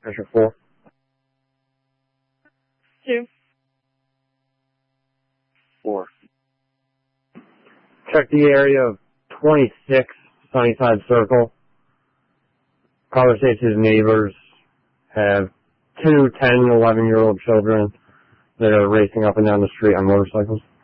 Pressure 4. 2. 4. Check the area of 26 Sunnyside Circle. Caller states his neighbors have 2 10 and 11-year-old children that are racing up and down the street on motorcycles.